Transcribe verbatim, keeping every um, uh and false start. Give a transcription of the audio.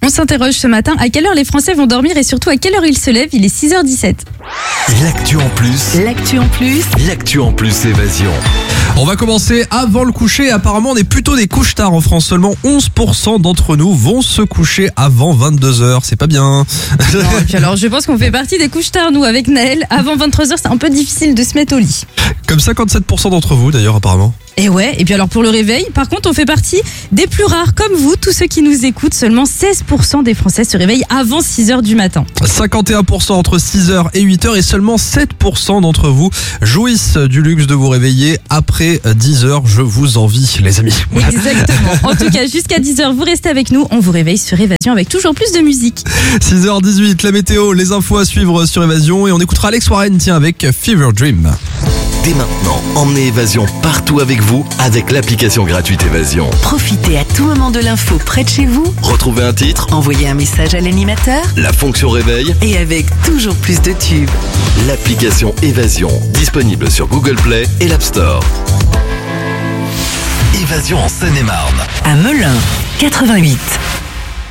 On s'interroge ce matin, à quelle heure les Français vont dormir et surtout à quelle heure ils se lèvent? Il est six heures dix-sept. L'actu en plus. L'actu en plus. L'actu en plus évasion. On va commencer avant le coucher. Apparemment, on est plutôt des couches-tard en France. Seulement onze pour cent d'entre nous vont se coucher avant vingt-deux heures. C'est pas bien. Non, et puis alors, je pense qu'on fait partie des couches-tard, nous, avec Naël. Avant vingt-trois heures, c'est un peu difficile de se mettre au lit. Comme cinquante-sept pour cent d'entre vous, d'ailleurs, apparemment. Et ouais, et puis alors pour le réveil, par contre, on fait partie des plus rares, comme vous, tous ceux qui nous écoutent. Seulement seize pour cent des Français se réveillent avant six heures du matin. cinquante et un pour cent entre six heures et huit heures et seulement sept pour cent d'entre vous jouissent du luxe de vous réveiller après dix heures. Je vous envie, les amis. Exactement. En tout cas, jusqu'à dix heures, vous restez avec nous. On vous réveille sur Évasion avec toujours plus de musique. six heures dix-huit, la météo, les infos à suivre sur Évasion. Et on écoutera Alex Warren, tiens, avec Fever Dream. Dès maintenant, emmenez Évasion partout avec vous avec l'application gratuite Évasion. Profitez à tout moment de l'info près de chez vous. Retrouvez un titre, Envoyez un message à l'animateur. la fonction réveil, Et avec toujours plus de tubes. l'application Évasion, disponible sur Google Play et l'App Store. Évasion en Seine-et-Marne. À Melun, quatre-vingt-huit.